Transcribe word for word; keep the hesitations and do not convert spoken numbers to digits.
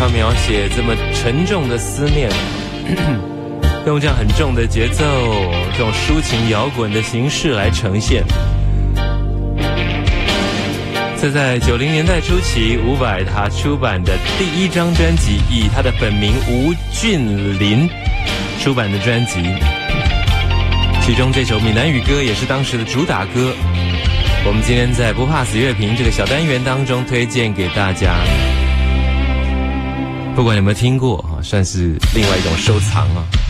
他描写这么沉重的思念，用这样很重的节奏，这种抒情摇滚的形式来呈现。这在九零年代初期，伍佰他出版的第一张专辑，以他的本名吴俊霖出版的专辑，其中这首闽南语歌也是当时的主打歌。我们今天在不怕死乐评这个小单元当中推荐给大家，不管有没有听过，算是另外一种收藏啊。